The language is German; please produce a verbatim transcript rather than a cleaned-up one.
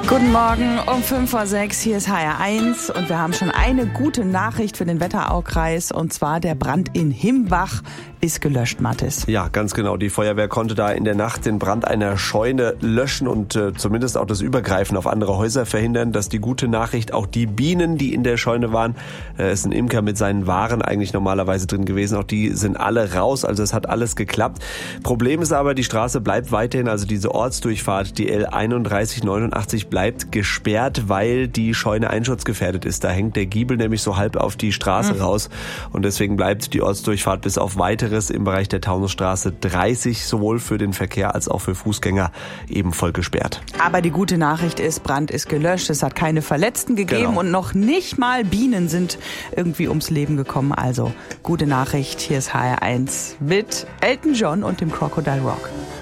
Guten Morgen um fünf vor sechs, hier ist H R eins und wir haben schon eine gute Nachricht für den Wetteraukreis und zwar der Brand in Himbach ist gelöscht, Mathis. Ja, ganz genau. Die Feuerwehr konnte da in der Nacht den Brand einer Scheune löschen und äh, zumindest auch das Übergreifen auf andere Häuser verhindern. Das ist die gute Nachricht. Auch die Bienen, die in der Scheune waren, äh, ist ein Imker mit seinen Waren eigentlich normalerweise drin gewesen. Auch die sind alle raus, also es hat alles geklappt. Problem ist aber, die Straße bleibt weiterhin, also diese Ortsdurchfahrt, die L einunddreißig neunundachtzig bleibt gesperrt, weil die Scheune einschutzgefährdet ist. Da hängt der Giebel nämlich so halb auf die Straße mhm. raus und deswegen bleibt die Ortsdurchfahrt bis auf weiteres im Bereich der Taunusstraße dreißig sowohl für den Verkehr als auch für Fußgänger eben voll gesperrt. Aber die gute Nachricht ist, Brand ist gelöscht, es hat keine Verletzten gegeben genau. und noch nicht mal Bienen sind irgendwie ums Leben gekommen. Also gute Nachricht, hier ist H R eins mit Elton John und dem Crocodile Rock.